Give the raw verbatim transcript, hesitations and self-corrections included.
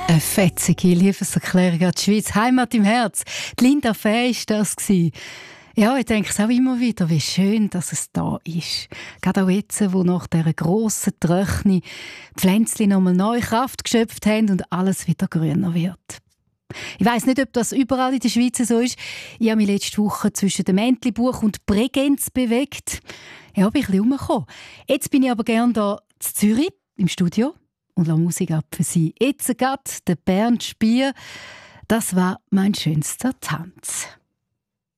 Eine fetzige Liebeserklärung an die Schweiz. Heimat im Herz. Die Linda Fäh war das. Ja, ich denke es auch immer wieder, wie schön, dass es da ist. Gerade auch jetzt, wo nach dieser grossen Trockenheit die Pflänzchen nochmal neue Kraft geschöpft haben und alles wieder grüner wird. Ich weiss nicht, ob das überall in der Schweiz so ist. Ich habe mich letzte Woche zwischen dem Entlebuch und Bregenz bewegt. Ja, bin ich ein bisschen rumgekommen. Jetzt bin ich aber gerne hier in Zürich im Studio und lasse Musik ab für Sie. Jetzt gerade der Bernd Spier. Das war mein schönster Tanz.